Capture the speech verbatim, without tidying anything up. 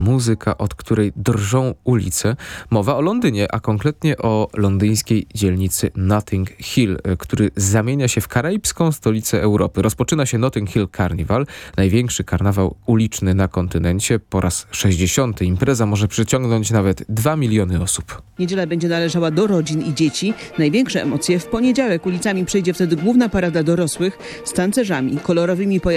Muzyka, od której drżą ulice. Mowa o Londynie, a konkretnie o londyńskiej dzielnicy Notting Hill, który zamienia się w karaibską stolicę Europy. Rozpoczyna się Notting Hill Carnival, największy karnawał uliczny na kontynencie. Po raz sześćdziesiąty impreza może przyciągnąć nawet dwa miliony osób. Niedziela będzie należała do rodzin i dzieci. Największe emocje w poniedziałek. Ulicami przejdzie wtedy główna parada dorosłych z tancerzami, kolorowymi pojazdami